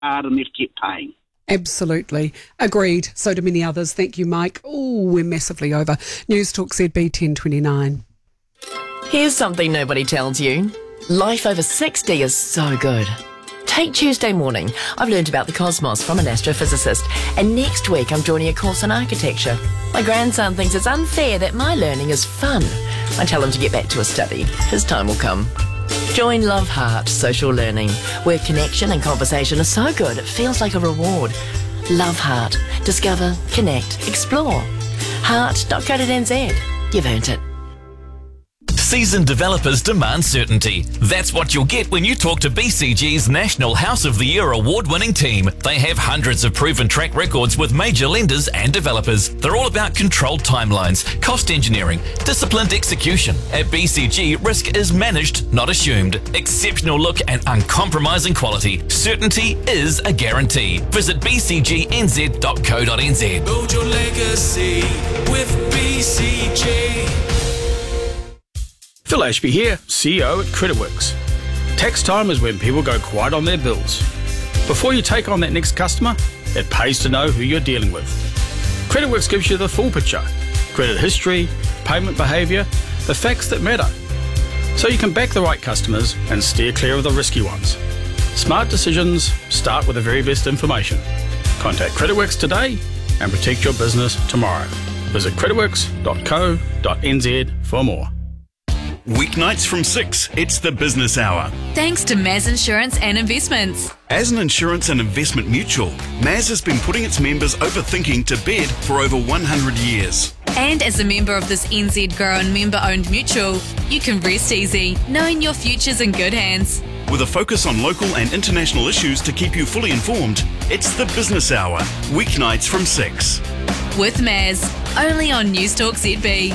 hard and they've kept paying. Absolutely. Agreed. So do many others. Thank you, Mike. Oh, we're massively over. News Talk ZB 1029. Here's something nobody tells you. Life over 60 is so good. Take Tuesday morning. I've learned about the cosmos from an astrophysicist, and next week I'm joining a course on architecture. My grandson thinks it's unfair that my learning is fun. I tell him to get back to his study. His time will come. Join Love Heart Social Learning, where connection and conversation are so good it feels like a reward. Love Heart. Discover, connect, explore. Heart.co.nz. You've earned it. Seasoned developers demand certainty. That's what you'll get when you talk to BCG's National House of the Year award-winning team. They have hundreds of proven track records with major lenders and developers. They're all about controlled timelines, cost engineering, disciplined execution. At BCG, risk is managed, not assumed. Exceptional look and uncompromising quality. Certainty is a guarantee. Visit bcgnz.co.nz. Build your legacy with BCG. Phil Ashby here, CEO at CreditWorks. Tax time is when people go quiet on their bills. Before you take on that next customer, it pays to know who you're dealing with. CreditWorks gives you the full picture: credit history, payment behaviour, the facts that matter. So you can back the right customers and steer clear of the risky ones. Smart decisions start with the very best information. Contact CreditWorks today and protect your business tomorrow. Visit creditworks.co.nz for more. Weeknights from 6, it's the Business Hour. Thanks to Maz Insurance and Investments. As an insurance and investment mutual, Maz has been putting its members overthinking to bed for over 100 years. And as a member of this NZ grown member-owned mutual, you can rest easy, knowing your future's in good hands. With a focus on local and international issues to keep you fully informed, it's the Business Hour, weeknights from 6. With Maz, only on News Talk ZB.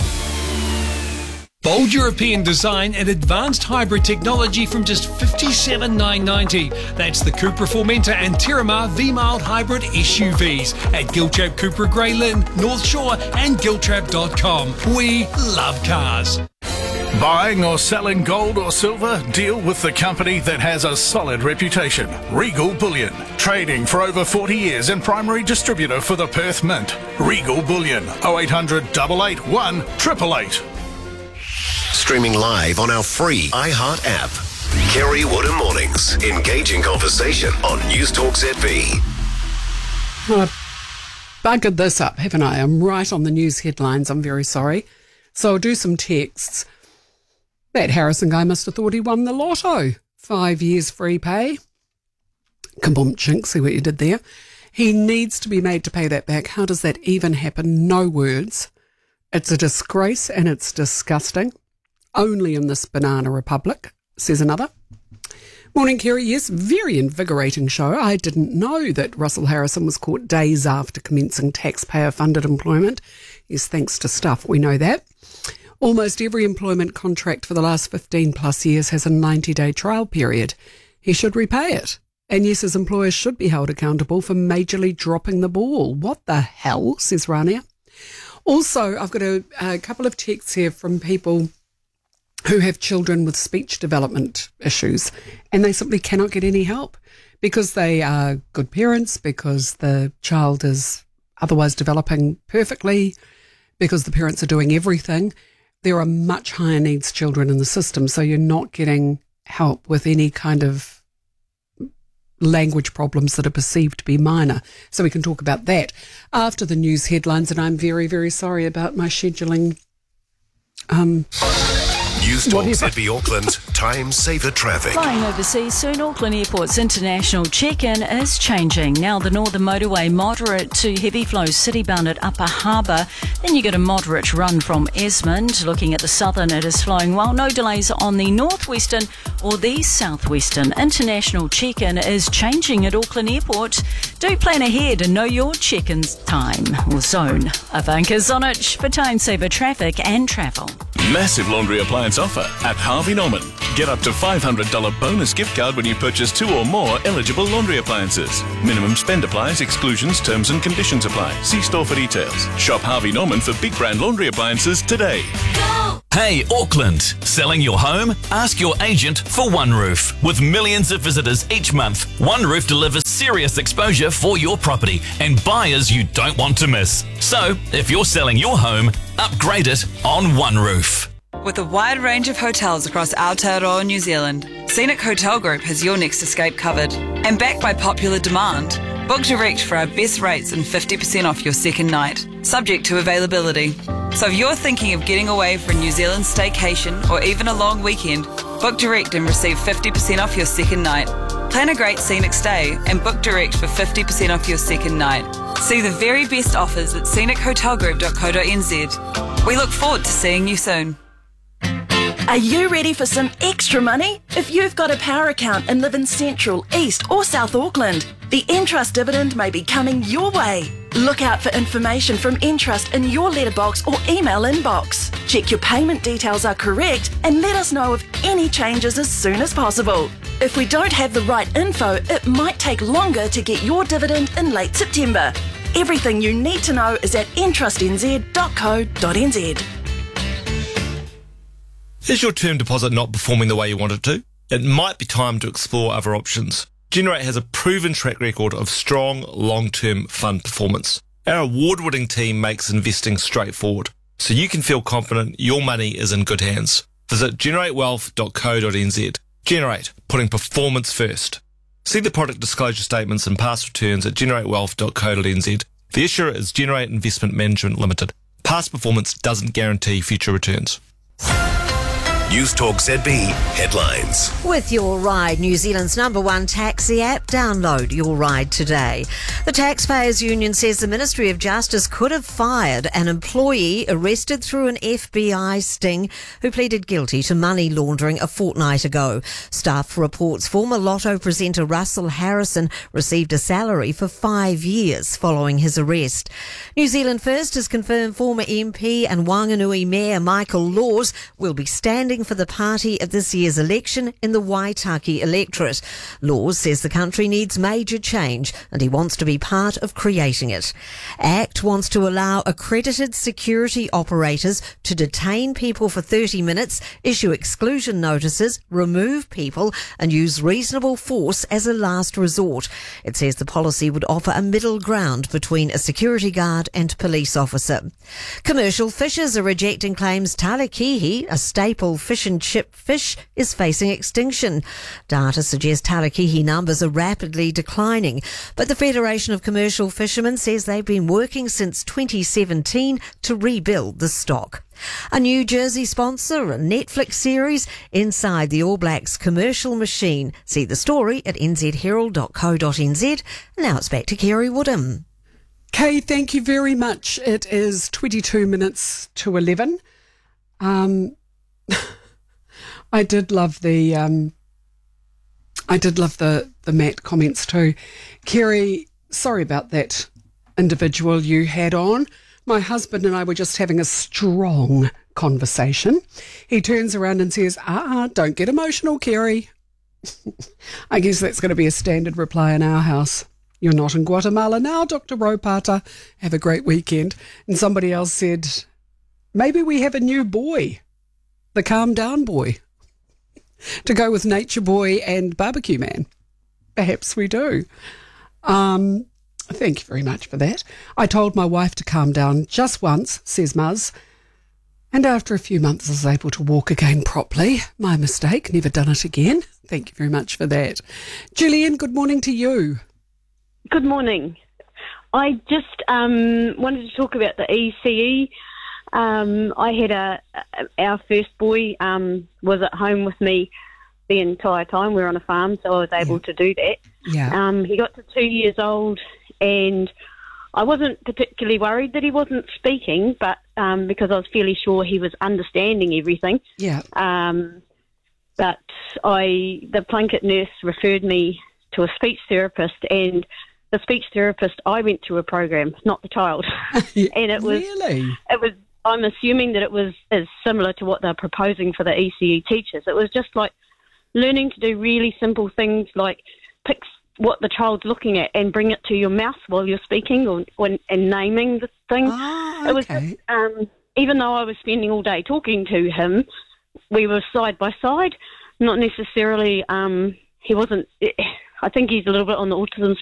Bold European design and advanced hybrid technology from just $57,990. That's the Cupra Formentor and Terramar V-Mild Hybrid SUVs at Giltrap Cupra Grey Lynn, North Shore and Giltrap.com. We love cars. Buying or selling gold or silver? Deal with the company that has a solid reputation. Regal Bullion. Trading for over 40 years and primary distributor for the Perth Mint. Regal Bullion. 0800 881 888. Streaming live on our free iHeart app. Kerry Woodham Mornings. Engaging conversation on News Talk ZB. I've buggered this up, haven't I? I'm right on the news headlines. I'm very sorry. So I'll do some texts. That Harrison guy must have thought he won the lotto. 5 years free pay. Kaboom, chink, see what you did there. He needs to be made to pay that back. How does that even happen? No words. It's a disgrace and it's disgusting. Only in this banana republic, says another. Morning, Kerry. Yes, very invigorating show. I didn't know that Russell Harrison was caught days after commencing taxpayer-funded employment. Yes, thanks to Stuff, we know that. Almost every employment contract for the last 15 plus years has a 90-day trial period. He should repay it. And yes, his employers should be held accountable for majorly dropping the ball. What the hell, says Rania. Also, I've got a couple of texts here from people who have children with speech development issues, and they simply cannot get any help because they are good parents, because the child is otherwise developing perfectly, because the parents are doing everything. There are much higher needs children in the system, so you're not getting help with any kind of language problems that are perceived to be minor. So we can talk about that after the news headlines, and I'm very, very sorry about my scheduling. News Talk ZB Auckland, time saver traffic. Flying overseas soon, Auckland Airport's international check-in is changing. Now the northern motorway moderate to heavy flow citybound at Upper Harbour. Then you get a moderate run from Esmond. Looking at the southern, it is flowing well. No delays on the northwestern or the southwestern. International check-in is changing at Auckland Airport. Do plan ahead and know your check-in time or zone. Ivanka Zonic for time saver traffic and travel. Massive laundry appliance chance offer at Harvey Norman. Get up to $500 bonus gift card when you purchase 2 or more eligible laundry appliances. Minimum spend applies, exclusions, terms and conditions apply. See store for details. Shop Harvey Norman for big brand laundry appliances today. Hey, Auckland, selling your home? Ask your agent for One Roof. With millions of visitors each month, One Roof delivers serious exposure for your property and buyers you don't want to miss. So, if you're selling your home, upgrade it on One Roof. With a wide range of hotels across Aotearoa, New Zealand, Scenic Hotel Group has your next escape covered. And backed by popular demand, book direct for our best rates and 50% off your second night, subject to availability. So if you're thinking of getting away for a New Zealand staycation or even a long weekend, book direct and receive 50% off your second night. Plan a great scenic stay and book direct for 50% off your second night. See the very best offers at scenichotelgroup.co.nz. We look forward to seeing you soon. Are you ready for some extra money? If you've got a power account and live in Central, East or South Auckland, the Entrust dividend may be coming your way. Look out for information from Entrust in your letterbox or email inbox. Check your payment details are correct and let us know of any changes as soon as possible. If we don't have the right info, it might take longer to get your dividend in late September. Everything you need to know is at entrustnz.co.nz. Is your term deposit not performing the way you want it to? It might be time to explore other options. Generate has a proven track record of strong, long-term fund performance. Our award-winning team makes investing straightforward, so you can feel confident your money is in good hands. Visit generatewealth.co.nz. Generate, putting performance first. See the product disclosure statements and past returns at generatewealth.co.nz. The issuer is Generate Investment Management Limited. Past performance doesn't guarantee future returns. News Talk ZB headlines. With Your Ride, New Zealand's #1 taxi app, download Your Ride today. The Taxpayers Union says the Ministry of Justice could have fired an employee arrested through an FBI sting who pleaded guilty to money laundering a fortnight ago. Stuff reports former Lotto presenter Russell Harrison received a salary for 5 years following his arrest. New Zealand First has confirmed former MP and Wanganui Mayor Michael Laws will be standing for the party at this year's election in the Waitaki electorate. Laws says the country needs major change and he wants to be part of creating it. ACT wants to allow accredited security operators to detain people for 30 minutes, issue exclusion notices, remove people and use reasonable force as a last resort. It says the policy would offer a middle ground between a security guard and police officer. Commercial fishers are rejecting claims Tarakihi, a staple fish and chip fish, is facing extinction. Data suggests Tarakihi numbers are rapidly declining, but the Federation of Commercial Fishermen says they've been working since 2017 to rebuild the stock. A New Jersey sponsor, a Netflix series, Inside the All Blacks Commercial Machine. See the story at nzherald.co.nz. Now it's back to Kerry Woodham. Kay, thank you very much. It is 22 minutes to 11. I did love the Matt comments too. Kerry, sorry about that individual you had on. My husband and I were just having a strong conversation. He turns around and says, don't get emotional, Kerry. I guess that's going to be a standard reply in our house. You're not in Guatemala now, Dr. Ropata. Have a great weekend. And somebody else said, maybe we have a new boy, the calm down boy, to go with Nature Boy and Barbecue Man. Perhaps we do. Thank you very much for that. I told my wife to calm down just once, says Muzz, and after a few months I was able to walk again properly. My mistake, never done it again. Thank you very much for that. Julian, good morning to you. Good morning. I just wanted to talk about the ECE. I had our first boy was at home with me the entire time. We were on a farm, so I was able to do that. Yeah. He got to 2 years old, and I wasn't particularly worried that he wasn't speaking, but because I was fairly sure he was understanding everything. Yeah. But the Plunkett nurse referred me to a speech therapist, and the speech therapist, I went to a program, not the child. And it was really? I'm assuming that it is similar to what they're proposing for the ECE teachers. It was just like learning to do really simple things like pick what the child's looking at and bring it to your mouth while you're speaking and naming the thing. Oh, It was just, even though I was spending all day talking to him, we were side by side, not necessarily, he wasn't, I think he's a little bit on the autism